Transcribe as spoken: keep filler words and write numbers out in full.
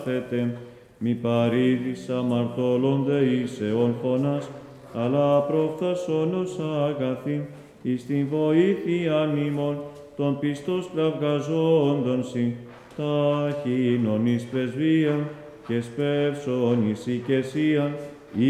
θέτε, μη παρήδης αμαρτώλονται εις αιών φωνάς, αλλά προφθασόνος αγαθήν, εις την βοήθειαν ημών, των πιστός κραυγαζόντων συ, ταχύνων εις πρεσβείαν, και σπεύσον εις οικεσίαν,